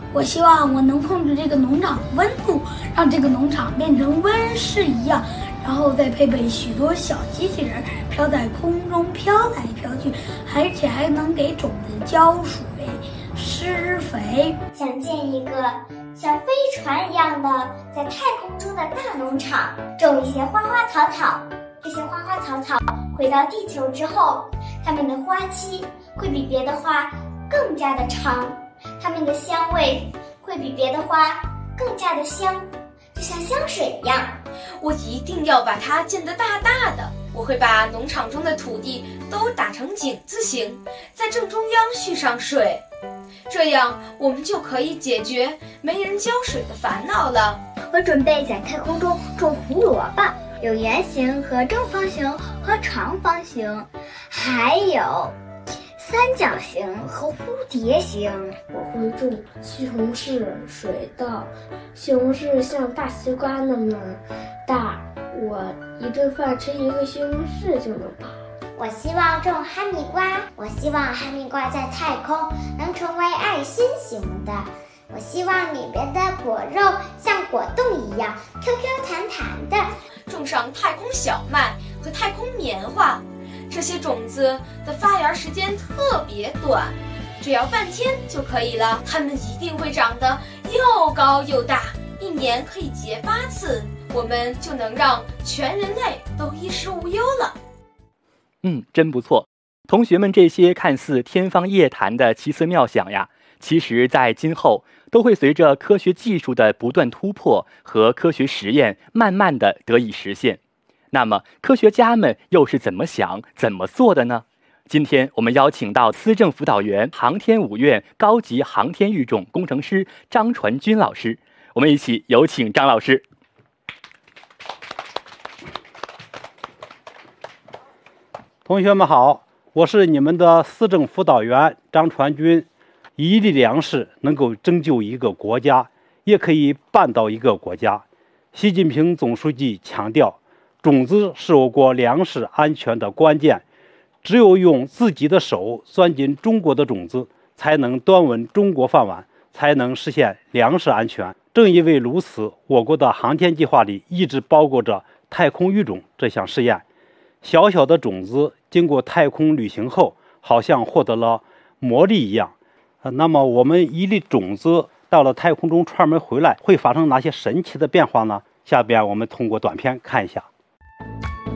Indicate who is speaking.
Speaker 1: 我希望我能控制这个农场温度，让这个农场变成温室一样，然后再配备许多小机器人飘在空中飘来飘去，而且还能给种子浇水、施肥。
Speaker 2: 想建一个像飞船一样的在太空中的大农场，种一些花花草草。这些花花草草回到地球之后，它们的花期会比别的花更加的长，它们的香味会比别的花更加的香，就像香水一样。
Speaker 3: 我一定要把它建得大大的。我会把农场中的土地都打成井字形，在正中央蓄上水，这样我们就可以解决没人浇水的烦恼了。
Speaker 2: 我准备在太空中种胡萝卜，有圆形和正方形和长方形，还有三角形和蝴蝶形。
Speaker 4: 我会种西红柿、水稻。西红柿像大西瓜那么大，我一顿饭吃一个西红柿就能饱。
Speaker 2: 我希望种哈密瓜，我希望哈密瓜在太空能成为爱心型的。我希望里边的果肉像果冻一样 QQ 弹弹的。
Speaker 3: 种上太空小麦和太空棉花，这些种子的发芽时间特别短，只要半天就可以了。它们一定会长得又高又大，一年可以结8次，我们就能让全人类都衣食无忧了。
Speaker 5: 真不错。同学们这些看似天方夜谭的奇思妙想呀，其实在今后都会随着科学技术的不断突破和科学实验慢慢的得以实现。那么科学家们又是怎么想怎么做的呢？今天我们邀请到思政辅导员、航天5院高级航天育种工程师张传军老师，我们一起有请张老师。
Speaker 6: 同学们好，我是你们的思政辅导员张传军。一粒粮食能够拯救一个国家，也可以绊倒一个国家。习近平总书记强调，种子是我国粮食安全的关键，只有用自己的手钻进中国的种子，才能端稳中国饭碗，才能实现粮食安全。正因为如此，我国的航天计划里一直包裹着太空育种这项试验。小小的种子经过太空旅行后，好像获得了魔力一样。那么我们一粒种子到了太空中串门回来，会发生哪些神奇的变化呢？下边我们通过短片看一下。